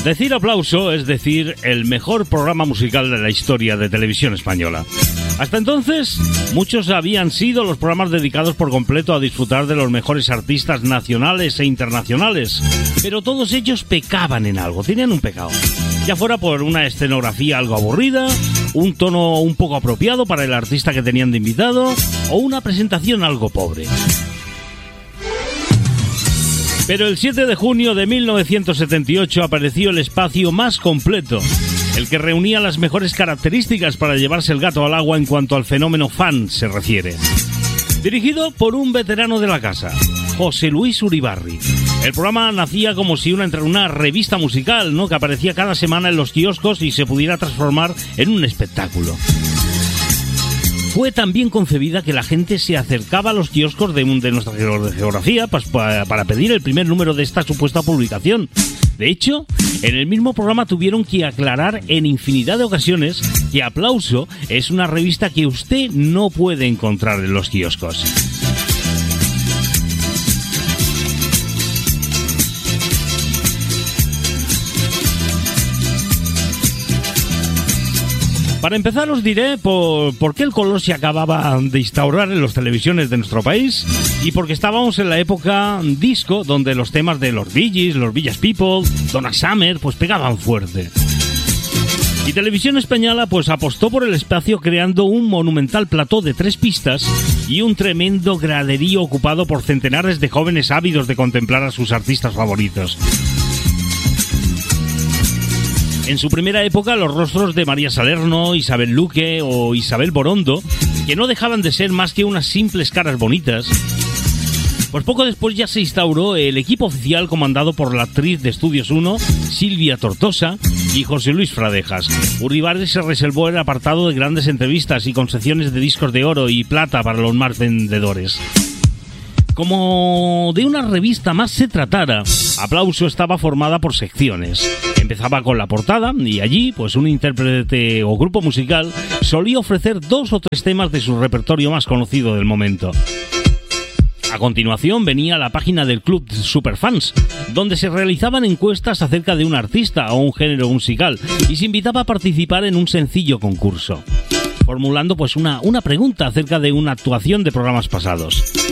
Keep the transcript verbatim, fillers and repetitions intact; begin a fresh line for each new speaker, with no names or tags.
Decir Aplauso es decir el mejor programa musical de la historia de televisión española. Hasta entonces, muchos habían sido los programas dedicados por completo a disfrutar de los mejores artistas nacionales e internacionales, pero todos ellos pecaban en algo, tenían un pecado. Ya fuera por una escenografía algo aburrida, un tono un poco apropiado para el artista que tenían de invitado, o una presentación algo pobre. Pero el siete de junio de mil novecientos setenta y ocho apareció el espacio más completo, el que reunía las mejores características para llevarse el gato al agua en cuanto al fenómeno fan se refiere. Dirigido por un veterano de la casa, José Luis Uribarri. El programa nacía como si una, una revista musical, ¿no?, que aparecía cada semana en los kioscos y se pudiera transformar en un espectáculo. Fue tan bien concebida que la gente se acercaba a los kioscos de, de nuestra geografía pues, para, para pedir el primer número de esta supuesta publicación. De hecho, en el mismo programa tuvieron que aclarar en infinidad de ocasiones que Aplauso es una revista que usted no puede encontrar en los kioscos. Para empezar os diré por, por qué el color se acababa de instaurar en las televisiones de nuestro país y porque estábamos en la época disco donde los temas de los Bee Gees, los Village People, Donna Summer pues pegaban fuerte. Y Televisión Española pues apostó por el espacio creando un monumental plató de tres pistas y un tremendo graderío ocupado por centenares de jóvenes ávidos de contemplar a sus artistas favoritos. En su primera época, los rostros de María Salerno, Isabel Luque o Isabel Borondo, que no dejaban de ser más que unas simples caras bonitas, pues poco después ya se instauró el equipo oficial comandado por la actriz de Estudios uno, Silvia Tortosa, y José Luis Fradejas. Uribarri se reservó el apartado de grandes entrevistas y con secciones de discos de oro y plata para los más vendedores. Como de una revista más se tratara, Aplauso estaba formada por secciones. Empezaba con la portada y allí, pues un intérprete o grupo musical solía ofrecer dos o tres temas de su repertorio más conocido del momento. A continuación venía la página del Club Superfans, donde se realizaban encuestas acerca de un artista o un género musical y se invitaba a participar en un sencillo concurso, formulando pues una, una pregunta acerca de una actuación de programas pasados.